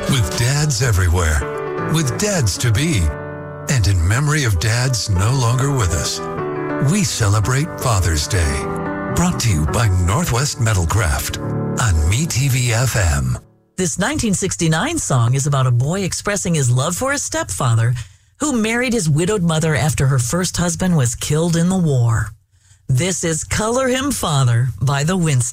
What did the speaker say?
With dads everywhere, with dads to be, and in memory of dads no longer with us, we celebrate Father's Day. Brought to you by Northwest Metalcraft on MeTV FM. This 1969 song is about a boy expressing his love for his stepfather, who married his widowed mother after her first husband was killed in the war. This is Color Him Father by the Winstons.